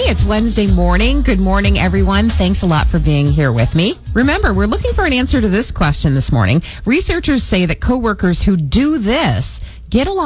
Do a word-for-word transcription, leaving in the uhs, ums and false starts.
it's Wednesday morning. Good morning, everyone. Thanks a lot for being here with me. Remember, we're looking for an answer to this question this morning. Researchers say that coworkers who do this get along